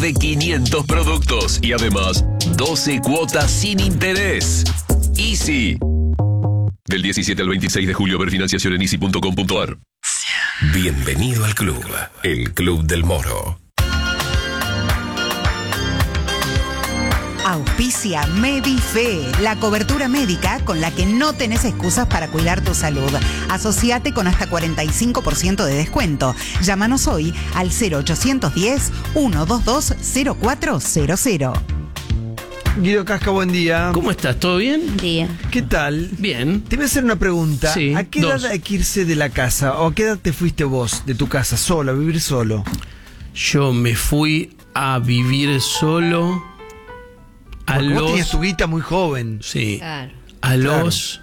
de 500 productos y además 12 cuotas sin interés. Easy. Del 17 al 26 de julio, ver financiación en easy.com.ar. Bienvenido al club, el Club del Moro. Auspicia Medife, la cobertura médica con la que no tenés excusas para cuidar tu salud. Asociate con hasta 45% de descuento. Llámanos hoy al 0810-122-0400. Guido Casca, buen día. ¿Cómo estás? ¿Todo bien? Buen día. ¿Qué tal? Bien. Te voy a hacer una pregunta. Sí, ¿A qué edad hay que irse de la casa? ¿O a qué edad te fuiste vos de tu casa, solo, a vivir solo? Yo me fui a vivir solo Porque vos tenías tu guita muy joven. Sí. Claro. A los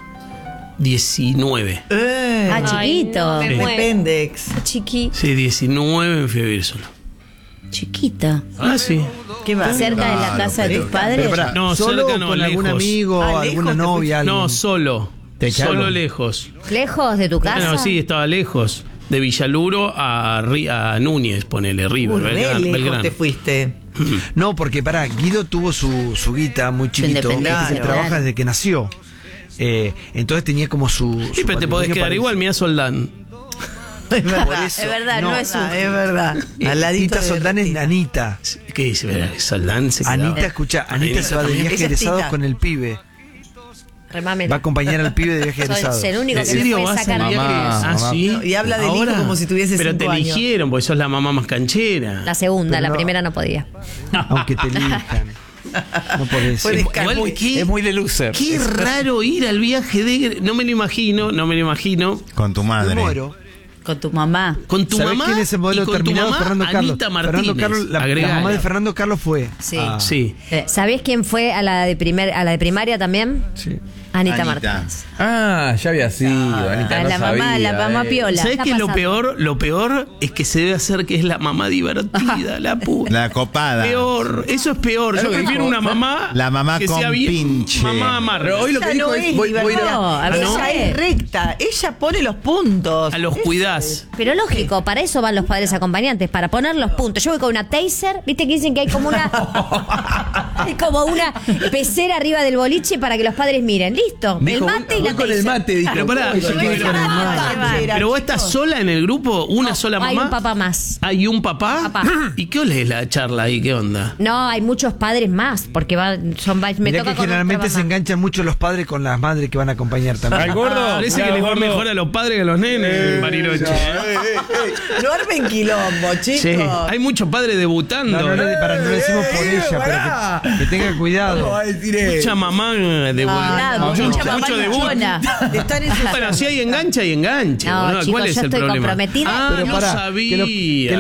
19. Chiquito. Me pendex. Chiqui. Sí, 19 me fui a vivir solo. Chiquita. Sí. ¿Qué va? Cerca de la casa de tus padres. Pero pará, No, ¿solo cerca no, con algún lejos. amigo, ¿Lejos alguna te novia? No, alguien? solo. ¿Te echaron? Solo lejos. ¿Lejos de tu casa? Bueno, sí, estaba lejos. De Villaluro a Núñez, ponele, River, Re Belgrano. lejos te fuiste. No, porque Guido tuvo su guita muy chiquito. independencia, Que trabaja claro. desde que nació. Entonces tenía como su Sí, pero te podés patrimonio quedar para igual, irse. mirá Soldán. Es verdad, Por eso. Es verdad, no es un... es verdad. Al ladito Tita de Soldán es Tita. Anita. ¿Qué dice? Soldán se quedaba. Anita, escucha, Anita se va de viaje Ella es egresado Tita. con el pibe. Remame. Va a acompañar al pibe de viaje egresado. Soy el único ¿En que me serio puede vas sacar al viaje? Mamá. Ah, sí. Y habla del hijo como si tuviese Pero 5 te años. eligieron, porque sos la mamá más canchera. La segunda, Pero la no. primera no podía. Aunque te elijan. No podés. Puedes Igual, ¿qué? Es muy de loser. Qué raro ir al viaje de... No me lo imagino. Con tu Me madre. muero. Con tu mamá. Con tu ¿Sabés mamá quién es el y modelo con tu terminado? mamá, Fernando Carlos. Anita Martínez. Fernando Carlos, la Agregala. mamá de Fernando Carlos fue. Sí. Sí. ¿Sabés quién fue a la de primaria también? Sí. Anita Martínez. Ah, ya había sido. Anita, no la mamá, sabía, la mamá piola. ¿Sabes Está qué es lo pasando. peor? Lo peor es que se debe hacer que es la mamá divertida, la puta. La copada. Peor, eso es peor. Yo Claro que prefiero dijo, una mamá. la mamá que con sea bien pinche. Mamá amarga. Pero hoy lo que Ella dijo no es, es voy a ir divertida. No, a ver, Ella es recta. Ella pone los puntos. A los cuidás. Pero lógico, para eso van los padres acompañantes, para poner los puntos. Yo voy con una taser, viste que dicen que hay como una hay como una pecera arriba del boliche para que los padres miren. Listo, Dijo, el mate y voy la con el taser. mate, dijo. Pero pará, Voy con el quiere mate. con el mate. Pero vos estás sola en el grupo, una sola mamá. Hay un papá más. ¿Hay un papá? Papá. ¿Y qué ole es la charla ahí? ¿Qué onda? No, hay muchos padres más, porque me Mirá toca que con generalmente otra se mamá. enganchan mucho los padres con las madres que van a acompañar también. Al gordo. Parece que les va mejor a los padres que a los nenes, Bariloche. No armen quilombo, chicos. Sí, hay muchos padres debutando. No, no lo decimos por ella, pará. pero que tenga cuidado. a decir eso? Mucha mamá Claro, mucha mamá debut. luchona. Están en su Bueno, si hay enganche, hay enganche. No, boludo. chicos, ¿Cuál es yo el estoy problema? comprometida. Ah, Pero no pará, sabía. que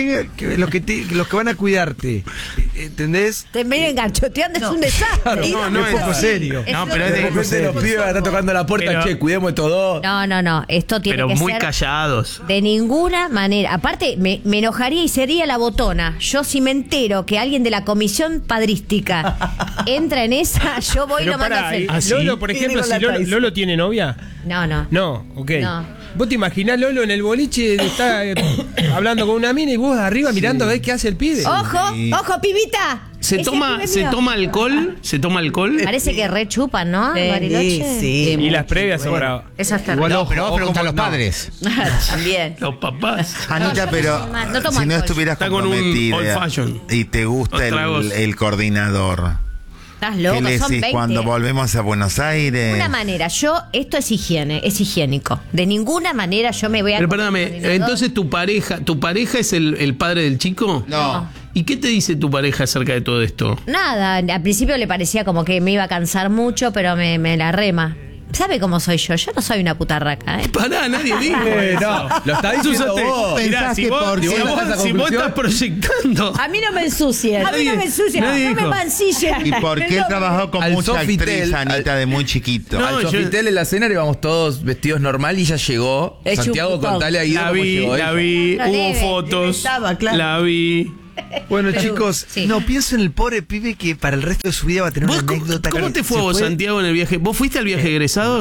los que van a cuidarte, ¿entendés? Te medio enganchoteando, es un desastre. No, es poco serio. No, pero es De de, repente los pibes están tocando la puerta, Pero- che, cuidemos estos dos. No, esto tiene pero que muy ser callados. de ninguna manera. Aparte, me enojaría y sería la botona. Yo si me entero que alguien de la comisión padrística entra en esa, yo voy y Pero lo mando pará, a frente. ¿Ah, sí? Lolo, por Tiene ejemplo, con si la Tyson. Lolo tiene novia. No. No, ok. No. ¿Vos te imaginás Lolo en el boliche está hablando con una mina y vos arriba mirando a ver qué hace el pibe? ¡Ojo, pibita! ¿Se Ese toma, pibe se mío. toma alcohol? ¿Se toma alcohol? Parece que rechupan, ¿no? Sí, Bariloche. sí. Y las previas son bravas. Eso está Igual ojo, Pero vos ojo preguntás a los no. padres. También. Los papás. Anita, pero no tomo si no alcohol. estuvieras Está con un comprometida old fashion. y te gusta Los tragos. el coordinador, Estás ¿qué loco, le son decís 20. cuando volvemos a Buenos Aires? De ninguna manera, esto es higiene, es higiénico. De ninguna manera yo me voy a... Pero comer perdóname, coordinador. entonces tu pareja es el padre del chico? No. ¿Y qué te dice tu pareja acerca de todo esto? Nada, al principio le parecía como que me iba a cansar mucho, pero me la rema. ¿Sabe cómo soy yo? Yo no soy una putarraca, ¿eh? Pará, nadie dijo eso. no, lo está diciendo vos. Mirá, Pensás si que vos, por si llegar a vos- esa si vos conclusión- estás proyectando. A mí no me ensucian. A mí no me ensucian. nadie No me dijo. mancillan. ¿Y por qué trabajó con Al mucha actriz, Sofitel, Anita, de muy chiquito? No, Al yo- Sofitel en la cena le íbamos todos vestidos normal y ya llegó. Es Santiago, chupado. contale a Guido La cómo vi, llegó la ella. vi, No hubo debe, fotos, estaba, claro. la vi. Bueno, Pero, chicos, sí. no, pienso en el pobre pibe que para el resto de su vida va a tener ¿Vos una anécdota. ¿Cómo que te fue se vos, Santiago, en el viaje? ¿Vos fuiste al viaje de egresados?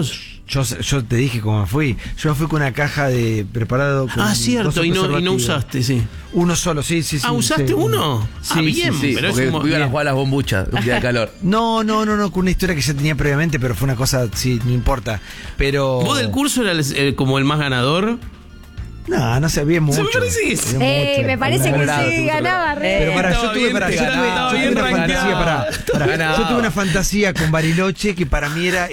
yo te dije cómo me fui. Yo me fui con una caja de preparado con Cierto, 12 y no preservativos. usaste, sí. Uno solo, sí. ¿Usaste sí. uno? Sí, bien, sí, pero porque es como... iban a jugar a las bombuchas, un día de calor. No, con una historia que ya tenía previamente, pero fue una cosa, sí, no importa. Pero. ¿Vos del curso eras como el más ganador? No sé, bien mucho. Se me parece que sí. Me parece que Ganaba, sí, ganaba re. Pero pará, Estaba bien, te ganaba, bien una rankeado. fantasía, pará. Ganaba. Yo tuve una fantasía con Bariloche que para mí era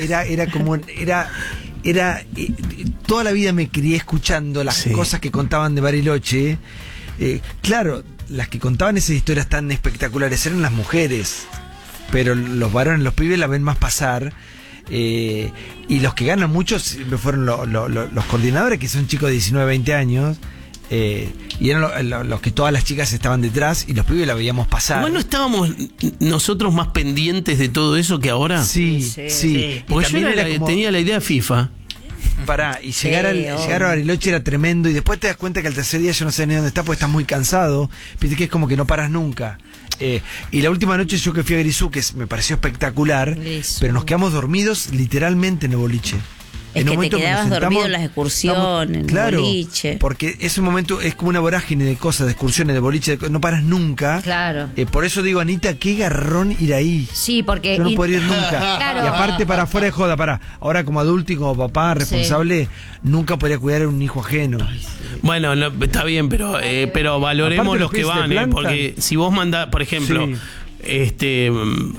toda la vida me crié escuchando las cosas que contaban de Bariloche. Claro, las que contaban esas historias tan espectaculares eran las mujeres, pero los varones, los pibes la ven más pasar. Y los que ganan mucho siempre fueron los coordinadores, que son chicos de 19, 20 años. Y eran los que todas las chicas estaban detrás y los pibes la veíamos pasar. Igual no estábamos nosotros más pendientes de todo eso que ahora. Sí. Porque Y yo también era como- tenía la idea FIFA. Y llegar a Bariloche era tremendo. Y después te das cuenta que al tercer día yo no sé ni dónde está porque estás muy cansado. Viste que es como que no paras nunca. Y la última noche yo que fui a Grisú, que me pareció espectacular, Grisú. pero nos quedamos dormidos literalmente en el boliche. Es En un que te momento quedabas nos dormido sentamos, en las excursiones, en el claro, boliche. porque ese momento es como una vorágine de cosas, de excursiones, de boliche, no paras nunca. Claro. Por eso digo, Anita, qué garrón ir ahí. Sí, porque... Yo no podría ir nunca. Claro. Y aparte, para fuera de joda, ahora como adulto y como papá responsable, nunca podría cuidar a un hijo ajeno. Bueno, no, está bien, pero valoremos Aparte, los que los pies van, de planta. porque si vos mandás, por ejemplo, Sí.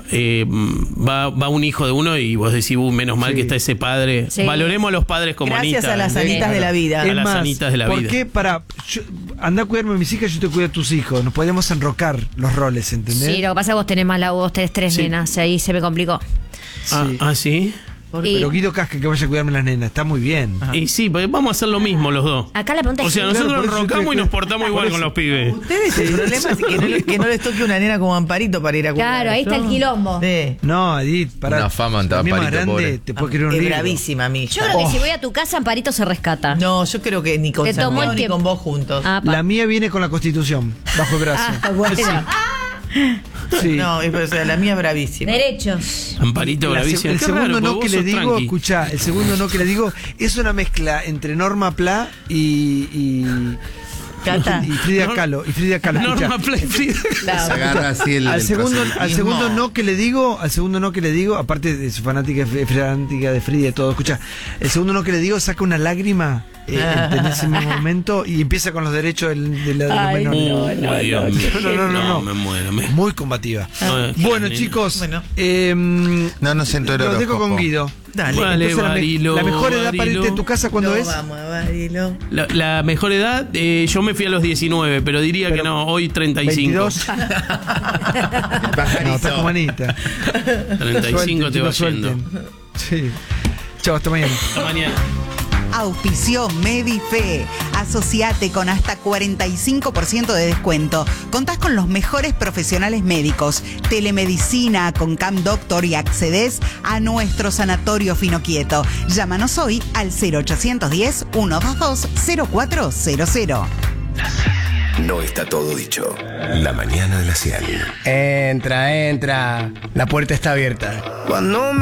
va un hijo de uno y vos decís, menos mal Sí. que está ese padre. Sí. Valoremos a los padres como Gracias Anita. a las ¿entendés? anitas de la vida. A Es las más, anitas de la ¿por vida. qué anda a cuidarme a mis hijas, yo te cuido a tus hijos? Nos podemos enrocar los roles, ¿entendés? Sí, lo que pasa es que vos tenés vos tenés 3 Sí. nenas, ahí se me complicó. ¿Sí? Pero Guido Casca que vaya a cuidarme las nenas, está muy bien. Y sí, pues vamos a hacer lo mismo los dos. Acá la pregunta O es... sea, Claro, nosotros por eso yo enrocamos estoy- y nos portamos por igual eso. con los pibes. Ustedes, el problema es que no les toque una nena como Amparito para ir a cuidar. Claro, ahí está el quilombo. Sí. No, Edith, para. Una fama en la mía más Amparito, grande, pobre. te puede creer un Es libro. bravísima, mi hija. Yo creo que si voy a tu casa, Amparito se rescata. No, yo creo que ni con Te tomó Santiago el ni tiempo. con vos juntos. Ah, La mía viene con la Constitución, bajo el brazo. bueno. Sí. No, o sea, la mía es bravísima. Derechos. Amparito bravísimo. El Qué segundo raro, no porque que vos le sos digo, tranqui. escuchá, el segundo no que le digo es una mezcla entre Norma Pla y Cata. Frida Kahlo. Y Frida Kahlo, escuchá. Norma Play Frida. Se agarra así el Al segundo proselitismo. no que le digo, aparte de su fanática de Frida y todo, escucha, el segundo no que le digo saca una lágrima en ese mismo momento y empieza con los derechos de los menores. Uy, Dios mío. No. Me muero. Muy combativa. No, Bueno, nena. chicos, Bueno. No nos entró el los dejo horóscopo. con Guido. Dale. Vale, Entonces, Barilo, la mejor edad para irte Barilo. de tu casa cuando No, es. vamos a Barilo. La mejor edad, yo me fui a los 19, pero diría que no, hoy 35. 22. No, estás como Anita. 35 te va suelten, yendo. chicos, suelten. Sí. Chao, hasta mañana. Hasta mañana. Auspició Medife. Asociate con hasta 45% de descuento. Contás con los mejores profesionales médicos, telemedicina con Cam Doctor y accedes a nuestro sanatorio Finoquieto. Llámanos hoy al 0810-122-0400. No está todo dicho. La mañana de la 100. Entra. La puerta está abierta. Cuando